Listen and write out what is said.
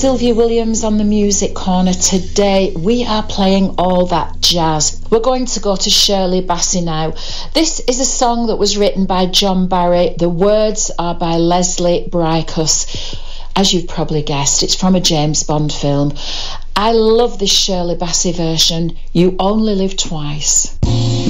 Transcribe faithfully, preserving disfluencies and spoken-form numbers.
Sylvia Williams on the Music Corner. Today we are playing all that jazz. We're going to go to Shirley Bassey now. This is a song that was written by John Barry. The words are by Leslie Bricusse. As you've probably guessed, it's from a James Bond film. I love this Shirley Bassey version, You Only Live Twice.